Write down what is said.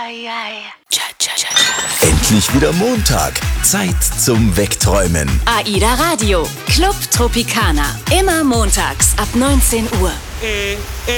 Endlich wieder Montag. Zeit zum Wegträumen. AIDA Radio. Club Tropicana. Immer montags ab 19 Uhr.